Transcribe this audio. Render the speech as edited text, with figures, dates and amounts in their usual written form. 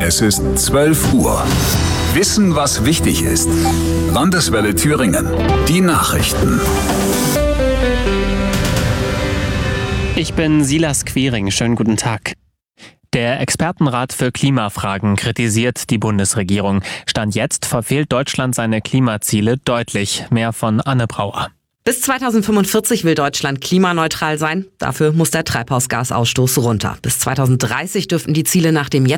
Es ist 12 Uhr. Wissen, was wichtig ist. Landeswelle Thüringen. Die Nachrichten. Ich bin Silas Quiring. Schönen guten Tag. Der Expertenrat für Klimafragen kritisiert die Bundesregierung. Stand jetzt verfehlt Deutschland seine Klimaziele deutlich. Mehr von Anne Brauer. Bis 2045 will Deutschland klimaneutral sein. Dafür muss der Treibhausgasausstoß runter. Bis 2030 dürften die Ziele nach dem